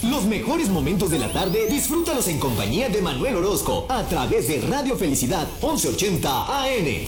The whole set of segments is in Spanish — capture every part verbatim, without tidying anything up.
Los mejores momentos de la tarde, disfrútalos en compañía de Manuel Orozco, a través de Radio Felicidad once ochenta A M.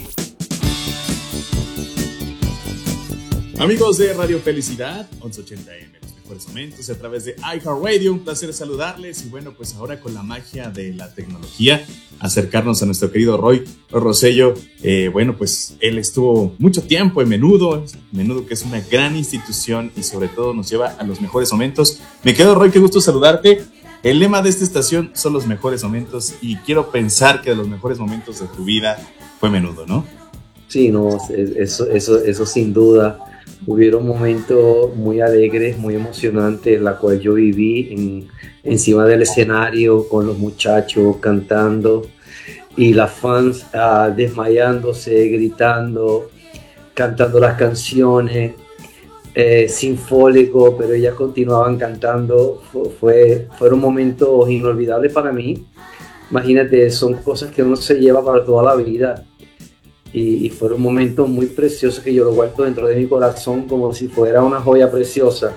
Amigos de Radio Felicidad once ochenta A M, los mejores momentos a través de iHeartRadio, un placer saludarles y bueno, pues ahora con la magia de la tecnología, acercarnos a nuestro querido Roy, Roy Rosello. Eh, bueno, pues él estuvo mucho tiempo en Menudo, Menudo que es una gran institución y sobre todo nos lleva a los mejores momentos. Me quedo, Roy, qué gusto saludarte. El lema de esta estación son los mejores momentos y quiero pensar que de los mejores momentos de tu vida fue Menudo, ¿no? Sí, no, eso, eso, eso sin duda. Hubieron momentos muy alegres, muy emocionantes, la cual yo viví en, encima del escenario con los muchachos cantando y las fans uh, desmayándose, gritando, cantando las canciones, eh, sinfónico, pero ellas continuaban cantando. Fue, fueron momentos inolvidables para mí. Imagínate, son cosas que uno se lleva para toda la vida. Y, y fueron momentos muy preciosos que yo lo guardo dentro de mi corazón como si fuera una joya preciosa.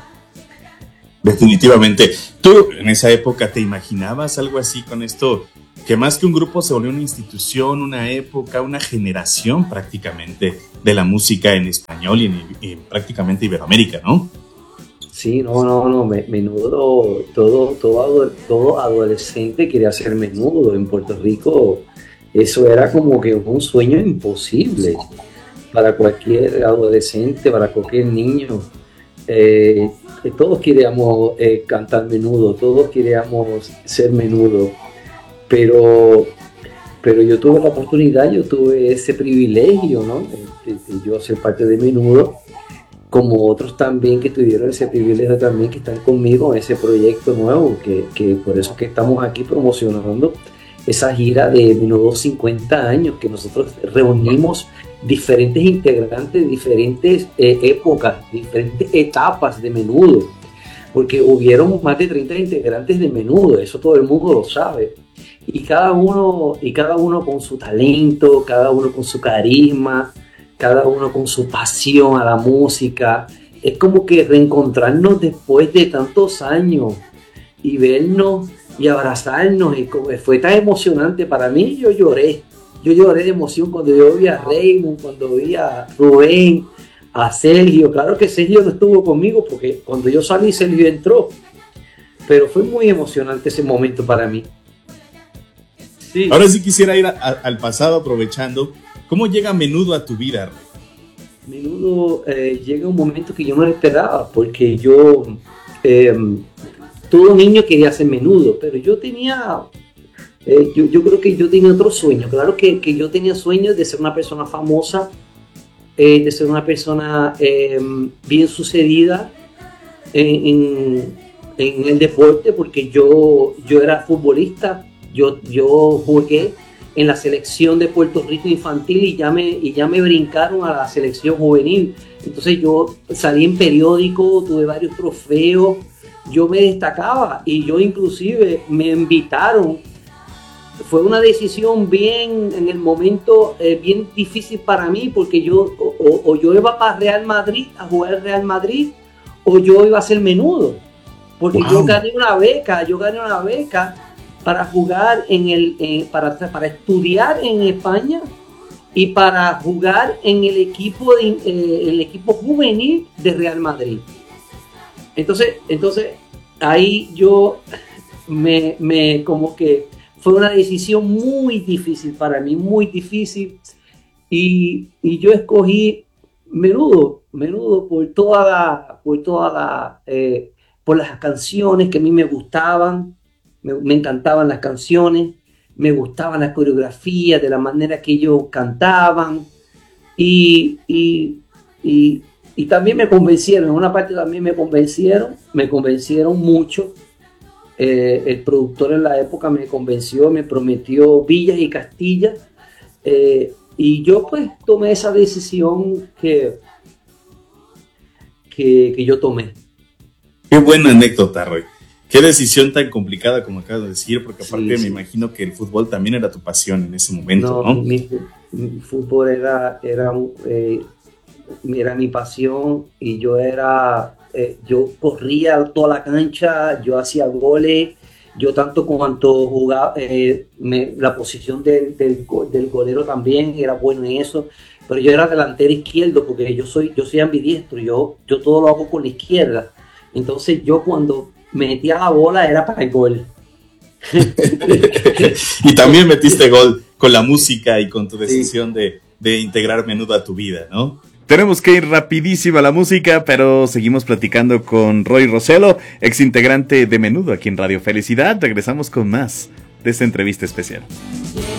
Definitivamente. ¿Tú en esa época te imaginabas algo así con esto? Que más que un grupo se volvió una institución, una época, una generación prácticamente de la música en español y en, en prácticamente Iberoamérica, ¿no? Sí, no, no, no. Menudo, todo, todo, todo adolescente quería ser Menudo en Puerto Rico. Eso era como que un sueño imposible para cualquier adolescente, para cualquier niño. Eh, todos queríamos eh, cantar Menudo, todos queríamos ser Menudo, pero, pero yo tuve la oportunidad, yo tuve ese privilegio, ¿no? De, de yo ser parte de Menudo, como otros también que tuvieron ese privilegio también, que están conmigo en ese proyecto nuevo, que, que por eso que estamos aquí promocionando esa gira de Menudo cincuenta años, que nosotros reunimos diferentes integrantes, diferentes eh, épocas, diferentes etapas de Menudo, porque hubieron más de treinta integrantes de Menudo, eso todo el mundo lo sabe, y cada uno, y cada uno con su talento, cada uno con su carisma, cada uno con su pasión a la música. Es como que reencontrarnos después de tantos años y vernos y abrazarnos, y fue tan emocionante para mí. Yo lloré, yo lloré de emoción cuando yo vi a Raymond, cuando vi a Rubén, a Sergio. Claro que Sergio no estuvo conmigo porque cuando yo salí Sergio entró, pero fue muy emocionante ese momento para mí. Sí. Ahora sí quisiera ir a, a, al pasado aprovechando. ¿Cómo llega Menudo a tu vida, Rey? Menudo eh, llega un momento que yo no lo esperaba, porque yo eh, todo niño quería ser Menudo, pero yo tenía, eh, yo, yo creo que yo tenía otro sueño. Claro que, que yo tenía sueños de ser una persona famosa, eh, de ser una persona eh, bien sucedida en, en, en el deporte, porque yo, yo era futbolista, yo, yo jugué en la selección de Puerto Rico infantil y ya, me, y ya me brincaron a la selección juvenil. Entonces yo salí en periódico, tuve varios trofeos, yo me destacaba y yo inclusive me invitaron. Fue una decisión bien, en el momento, eh, bien difícil para mí, porque yo o, o yo iba para Real Madrid, a jugar al Real Madrid, o yo iba a ser Menudo, porque wow. yo gané una beca, yo gané una beca para jugar en el, eh, para, para estudiar en España y para jugar en el equipo, de, eh, el equipo juvenil de Real Madrid. Entonces, entonces ahí yo me, me como que fue una decisión muy difícil para mí, muy difícil, y, y yo escogí Menudo, Menudo por toda la, por toda la, eh, por las canciones que a mí me gustaban, me, me encantaban las canciones, me gustaban las coreografías, de la manera que ellos cantaban, y, y, y Y también me convencieron, en una parte también me convencieron, me convencieron mucho. Eh, el productor en la época me convenció, me prometió villas y castillas. Eh, y yo pues tomé esa decisión que, que, que yo tomé. Qué buena anécdota, Roy. Qué decisión tan complicada como acabas de decir, porque aparte sí, sí. me imagino que el fútbol también era tu pasión en ese momento, ¿no? ¿no? Mi, mi fútbol era... era eh, era mi pasión y yo era eh, yo corría toda la cancha, yo hacía goles, yo tanto cuanto jugaba, eh, me, la posición del, del, del golero también era bueno en eso, pero yo era delantero izquierdo porque yo soy, yo soy ambidiestro, yo, yo todo lo hago con la izquierda, entonces yo cuando metía la bola era para el gol. Y también metiste gol con la música y con tu decisión sí. de, de integrar Menudo a tu vida, ¿no? Tenemos que ir rapidísimo a la música, pero seguimos platicando con Roy Rossello, ex integrante de Menudo aquí en Radio Felicidad. Regresamos con más de esta entrevista especial.